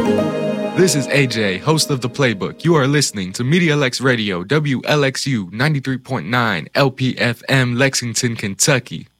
This is AJ, host of The Playbook. You are listening to MediaLex Radio, WLXU 93.9 LPFM, Lexington, Kentucky.